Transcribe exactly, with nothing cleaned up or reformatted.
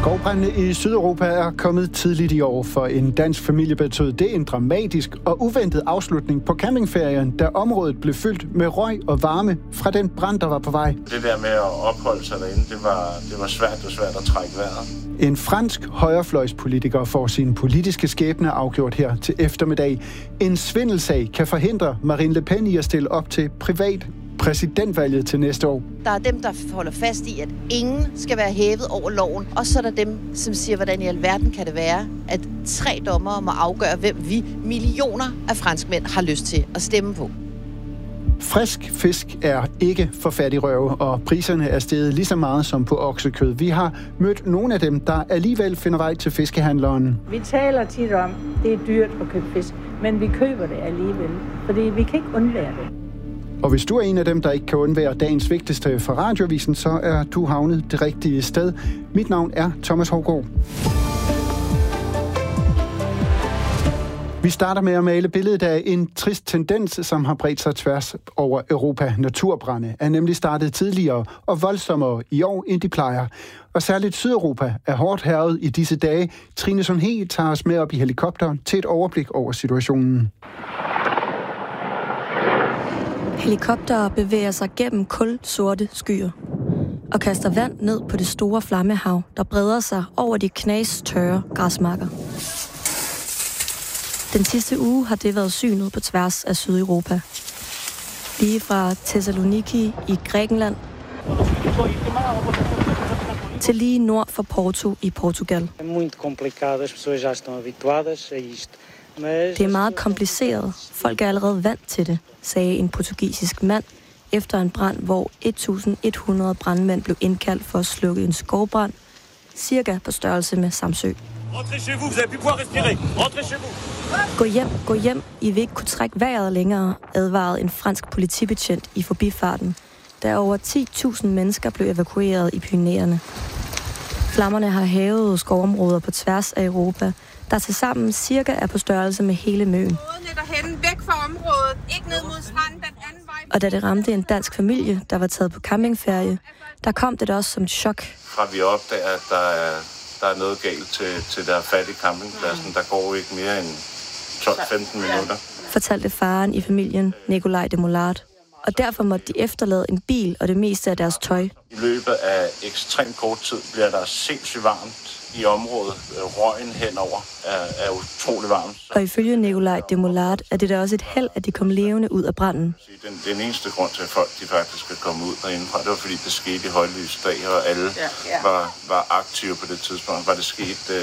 Skovbrændene i Sydeuropa er kommet tidligt i år. For en dansk familie betød det en dramatisk og uventet afslutning på campingferien, da området blev fyldt med røg og varme fra den brand, der var på vej. Det der med at opholde sig derinde, det var, det var svært og svært at trække vejret. En fransk højrefløjspolitiker får sin politiske skæbne afgjort her til eftermiddag. En svindelsag kan forhindre Marine Le Pen i at stille op til privat præsidentvalget til næste år. Der er dem, der holder fast i, at ingen skal være hævet over loven. Og så er der dem, som siger, hvordan i alverden kan det være, at tre dommere må afgøre, hvem vi millioner af franskmænd har lyst til at stemme på. Frisk fisk er ikke for fattigrøve, og priserne er steget lige så meget som på oksekød. Vi har mødt nogle af dem, der alligevel finder vej til fiskehandleren. Vi taler tit om, det er dyrt at købe fisk, men vi køber det alligevel, fordi vi kan ikke undvære det. Og hvis du er en af dem, der ikke kan undvære dagens vigtigste fra Radioavisen, så er du havnet det rigtige sted. Mit navn er Thomas Hougaard. Vi starter med at male billedet af en trist tendens, som har bredt sig tværs over Europa. Naturbrande er nemlig startet tidligere og voldsommere i år, end de plejer. Og særligt Sydeuropa er hårdt hærget i disse dage. Trine Sundhe tager os med op i helikopteren til et overblik over situationen. Helikoptere bevæger sig gennem kulsorte skyer og kaster vand ned på det store flammehav, der breder sig over de knastørre græsmarker. Den sidste uge har det været synet på tværs af Sydeuropa. Lige fra Thessaloniki i Grækenland til lige nord for Porto i Portugal. Det er meget kompliceret. Folk er allerede vant til det, sagde en portugisisk mand efter en brand, hvor et tusind et hundrede brandmænd blev indkaldt for at slukke en skovbrand, cirka på størrelse med Samsø. Gå hjem, gå hjem. I vil ikke kunne trække vejret længere, advarede en fransk politibetjent i forbifarten, da over ti tusind mennesker blev evakueret i Pyrenæerne. Flammerne har hærget skovområder på tværs af Europa, der tilsammen cirka er på størrelse med hele Møn. Væk fra området, ikke ned mod stranden, den anden vej. Og da det ramte en dansk familie, der var taget på campingferie, der kom det også som et chok. Fra vi opdager, at der er, der er noget galt til, til der fattige campingpladsen, der går ikke mere end tolv til femten minutter. Fortalte faren i familien, Nikolaj de Molard. Og derfor måtte de efterlade en bil og det meste af deres tøj. I løbet af ekstremt kort tid bliver der sindssygt varmt i området. Røgen henover er, er utrolig varmt. Og ifølge Nikolaj de Molard er det da også et held, at de kom levende ud af branden. Den, den eneste grund til, at folk de faktisk skal komme ud derindefra, det var fordi det skete i højlys dag, og alle ja, ja. Var, var aktive på det tidspunkt. Var det sket